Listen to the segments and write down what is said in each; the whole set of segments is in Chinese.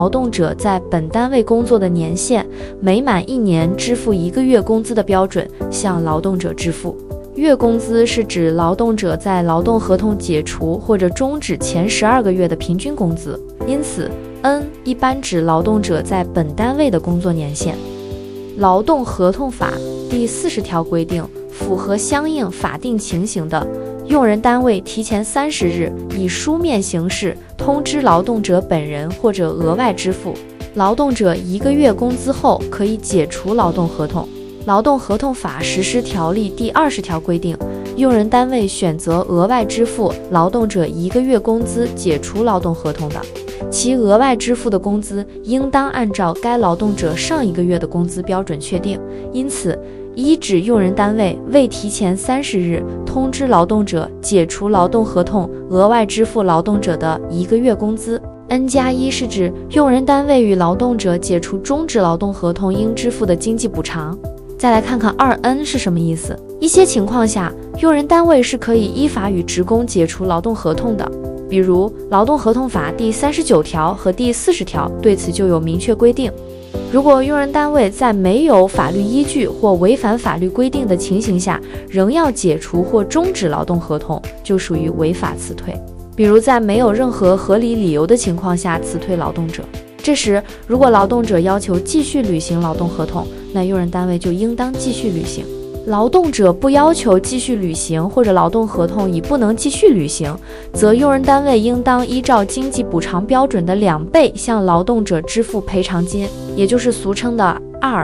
劳动者在本单位工作的年限，每满1年支付1个月工资的标准，向劳动者支付。月工资是指劳动者在劳动合同解除或者终止前12个月的平均工资，因此 N 一般指劳动者在本单位的工作年限。劳动合同法第40条规定，符合相应法定情形的，用人单位提前30日以书面形式通知劳动者本人或者额外支付劳动者1个月工资后，可以解除劳动合同。劳动合同法实施条例第20条规定，用人单位选择额外支付劳动者1个月工资解除劳动合同的，其额外支付的工资应当按照该劳动者上1个月的工资标准确定。因此，一指用人单位未提前30日通知劳动者解除劳动合同，额外支付劳动者的1个月工资。N+1 是指用人单位与劳动者解除终止劳动合同应支付的经济补偿。再来看看 2N 是什么意思。一些情况下，用人单位是可以依法与职工解除劳动合同的，比如《劳动合同法》第39条和第40条对此就有明确规定。如果用人单位在没有法律依据或违反法律规定的情形下，仍要解除或终止劳动合同，就属于违法辞退。比如在没有任何合理理由的情况下辞退劳动者，这时如果劳动者要求继续履行劳动合同，那用人单位就应当继续履行。劳动者不要求继续履行，或者劳动合同已不能继续履行，则用人单位应当依照经济补偿标准的2倍向劳动者支付赔偿金，也就是俗称的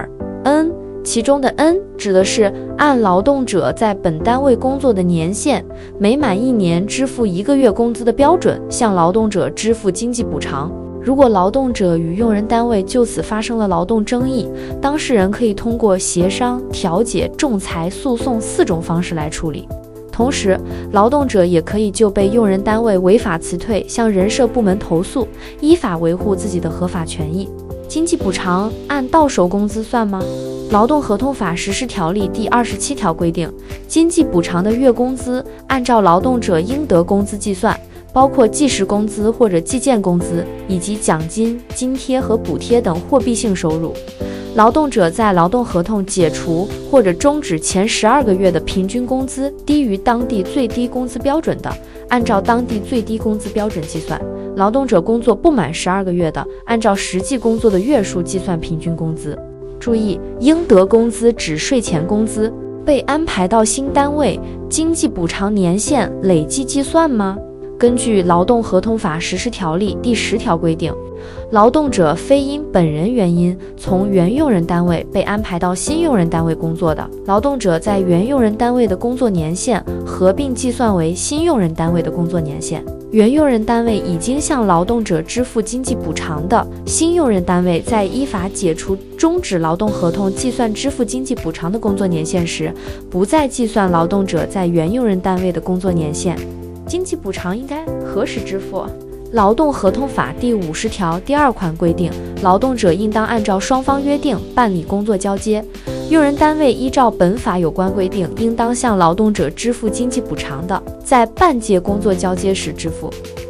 2N。 其中的 N 指的是按劳动者在本单位工作的年限，每满1年支付1个月工资的标准，向劳动者支付经济补偿。如果劳动者与用人单位就此发生了劳动争议，当事人可以通过协商、调解、仲裁、诉讼4种方式来处理。同时，劳动者也可以就被用人单位违法辞退向人社部门投诉，依法维护自己的合法权益。经济补偿按到手工资算吗？劳动合同法实施条例第27条规定，经济补偿的月工资按照劳动者应得工资计算，包括计时工资或者计件工资，以及奖金、津贴和补贴等货币性收入。劳动者在劳动合同解除或者终止前12个月的平均工资低于当地最低工资标准的，按照当地最低工资标准计算；劳动者工作不满12个月的，按照实际工作的月数计算平均工资。注意，应得工资指税前工资，被安排到新单位，经济补偿年限累计计算吗？根据《劳动合同法实施条例》第10条规定，劳动者非因本人原因从原用人单位被安排到新用人单位工作的，劳动者在原用人单位的工作年限合并计算为新用人单位的工作年限。原用人单位已经向劳动者支付经济补偿的，新用人单位在依法解除终止劳动合同计算支付经济补偿的工作年限时，不再计算劳动者在原用人单位的工作年限。经济补偿应该何时支付？劳动合同法第50条第2款规定，劳动者应当按照双方约定办理工作交接，用人单位依照本法有关规定应当向劳动者支付经济补偿的，在办届工作交接时支付。